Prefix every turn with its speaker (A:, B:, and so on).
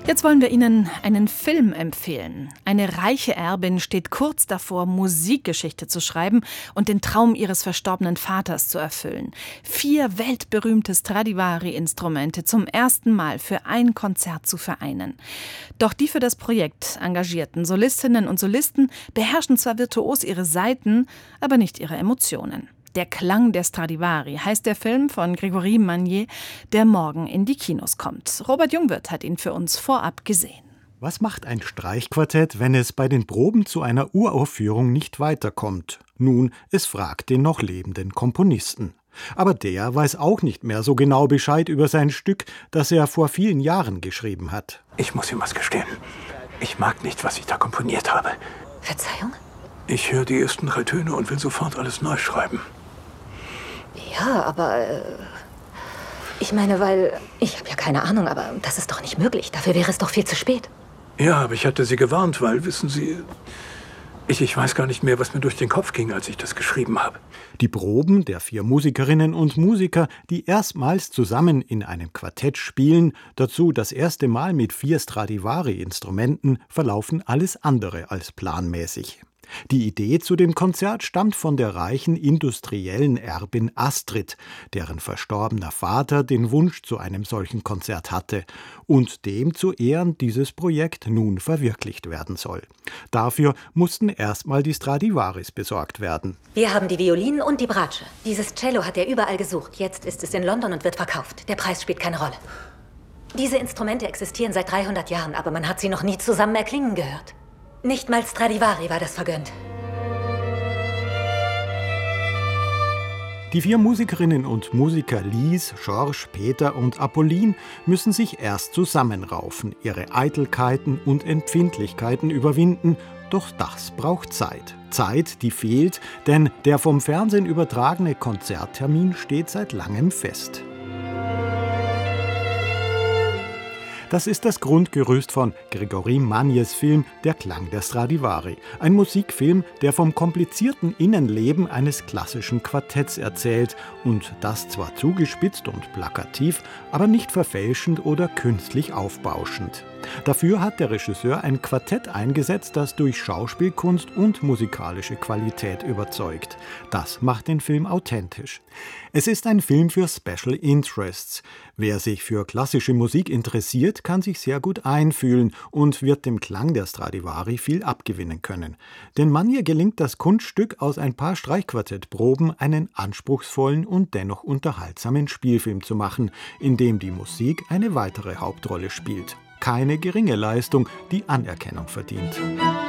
A: Jetzt wollen wir Ihnen einen Film empfehlen. Eine reiche Erbin steht kurz davor, Musikgeschichte zu schreiben und den Traum ihres verstorbenen Vaters zu erfüllen. 4 weltberühmte Stradivari-Instrumente zum ersten Mal für ein Konzert zu vereinen. Doch die für das Projekt engagierten Solistinnen und Solisten beherrschen zwar virtuos ihre Saiten, aber nicht ihre Emotionen. Der Klang der Stradivari heißt der Film von Grégory Magnier, der morgen in die Kinos kommt. Robert Jungwirth hat ihn für uns vorab gesehen.
B: Was macht ein Streichquartett, wenn es bei den Proben zu einer Uraufführung nicht weiterkommt? Nun, es fragt den noch lebenden Komponisten. Aber der weiß auch nicht mehr so genau Bescheid über sein Stück, das er vor vielen Jahren geschrieben hat.
C: Ich muss ihm was gestehen. Ich mag nicht, was ich da komponiert habe.
D: Verzeihung?
C: Ich höre die ersten 3 Töne und will sofort alles neu schreiben.
D: Ja, aber ich meine, weil ich habe ja keine Ahnung, aber das ist doch nicht möglich. Dafür wäre es doch viel zu spät.
C: Ja, aber ich hatte Sie gewarnt, weil, wissen Sie, ich weiß gar nicht mehr, was mir durch den Kopf ging, als ich das geschrieben habe.
B: Die Proben der 4 Musikerinnen und Musiker, die erstmals zusammen in einem Quartett spielen, dazu das erste Mal mit 4 Stradivari-Instrumenten, verlaufen alles andere als planmäßig. Die Idee zu dem Konzert stammt von der reichen industriellen Erbin Astrid, deren verstorbener Vater den Wunsch zu einem solchen Konzert hatte und dem zu Ehren dieses Projekt nun verwirklicht werden soll. Dafür mussten erstmal die Stradivaris besorgt werden.
D: Wir haben die Violinen und die Bratsche. Dieses Cello hat er überall gesucht. Jetzt ist es in London und wird verkauft. Der Preis spielt keine Rolle. Diese Instrumente existieren seit 300 Jahren, aber man hat sie noch nie zusammen erklingen gehört. Nicht mal Stradivari war das vergönnt.
B: Die 4 Musikerinnen und Musiker Lise, Georges, Peter und Apolline müssen sich erst zusammenraufen, ihre Eitelkeiten und Empfindlichkeiten überwinden. Doch das braucht Zeit. Zeit, die fehlt, denn der vom Fernsehen übertragene Konzerttermin steht seit langem fest. Das ist das Grundgerüst von Grégory Magniers Film Der Klang der Stradivari. Ein Musikfilm, der vom komplizierten Innenleben eines klassischen Quartetts erzählt und das zwar zugespitzt und plakativ, aber nicht verfälschend oder künstlich aufbauschend. Dafür hat der Regisseur ein Quartett eingesetzt, das durch Schauspielkunst und musikalische Qualität überzeugt. Das macht den Film authentisch. Es ist ein Film für Special Interests. Wer sich für klassische Musik interessiert, kann sich sehr gut einfühlen und wird dem Klang der Stradivari viel abgewinnen können. Denn Magnier gelingt das Kunststück, aus ein paar Streichquartettproben einen anspruchsvollen und dennoch unterhaltsamen Spielfilm zu machen, in dem die Musik eine weitere Hauptrolle spielt. Keine geringe Leistung, die Anerkennung verdient.